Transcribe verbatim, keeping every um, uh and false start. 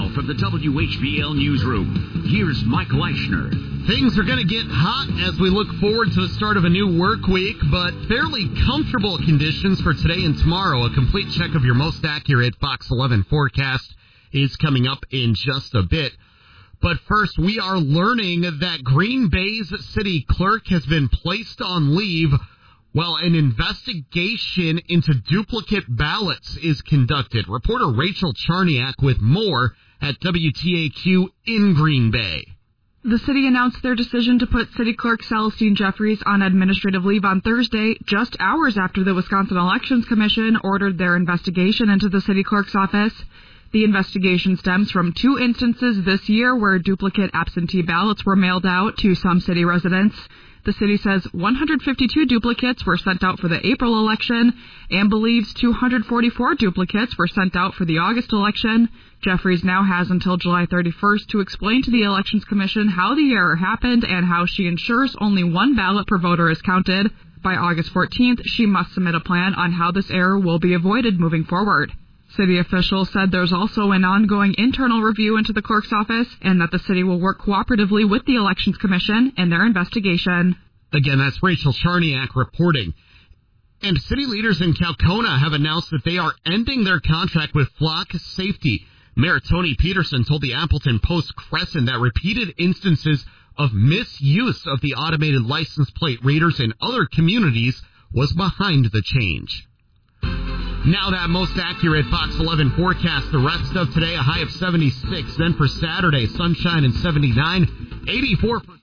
Now from the W H B L Newsroom, here's Mike Leischner. Things are going to get hot as we look forward to the start of a new work week, but fairly comfortable conditions for today and tomorrow. A complete check of your most accurate Fox eleven forecast is coming up in just a bit. But first, we are learning that Green Bay's city clerk has been placed on leave while an investigation into duplicate ballots is conducted. Reporter Rachel Charniak with more at W T A Q in Green Bay. The city announced their decision to put City Clerk Celestine Jeffries on administrative leave on Thursday, just hours after the Wisconsin Elections Commission ordered their investigation into the city clerk's office. The investigation stems from two instances this year where duplicate absentee ballots were mailed out to some city residents. The city says one hundred fifty-two duplicates were sent out for the April election and believes two hundred forty-four duplicates were sent out for the August election. Jeffries now has until July thirty-first to explain to the Elections Commission how the error happened and how she ensures only one ballot per voter is counted. By August fourteenth, she must submit a plan on how this error will be avoided moving forward. City officials said there's also an ongoing internal review into the clerk's office and that the city will work cooperatively with the Elections Commission in their investigation. Again, that's Rachel Charniak reporting. And city leaders in Kaukauna have announced that they are ending their contract with Flock Safety. Mayor Tony Peterson told the Appleton Post-Crescent that repeated instances of misuse of the automated license plate readers in other communities was behind the change. Now that most accurate Fox eleven forecast. The rest of today, a high of seventy-six. Then for Saturday, sunshine and seventy-nine. eighty-four percent.